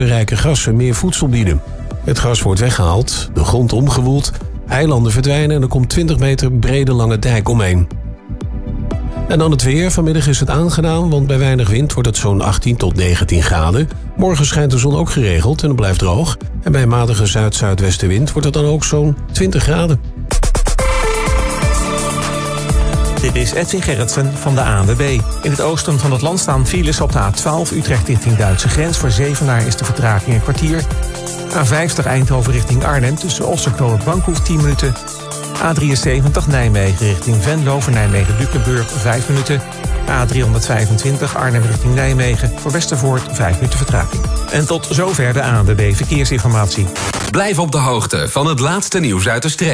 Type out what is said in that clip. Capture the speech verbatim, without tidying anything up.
rijke grassen meer voedsel bieden. Het gras wordt weggehaald, de grond omgewoeld, eilanden verdwijnen en er komt twintig meter brede lange dijk omheen. En dan het weer. Vanmiddag is het aangenaam, want bij weinig wind wordt het zo'n achttien tot negentien graden. Morgen schijnt de zon ook geregeld en het blijft droog. En bij een matige zuid-zuidwestenwind wordt het dan ook zo'n twintig graden. Dit is Edwin Gerritsen van de A N W B. In het oosten van het land staan files op de A twaalf Utrecht richting Duitse grens. Voor Zevenaar is de vertraging een kwartier. A vijftig Eindhoven richting Arnhem tussen Osserknol en Bankhoef tien minuten. A drieënzeventig Nijmegen richting Venlo voor Nijmegen-Dukenburg vijf minuten. A driehonderdvijfentwintig Arnhem richting Nijmegen voor Westervoort vijf minuten vertraging. En tot zover de A N W B Verkeersinformatie. Blijf op de hoogte van het laatste nieuws uit de streek.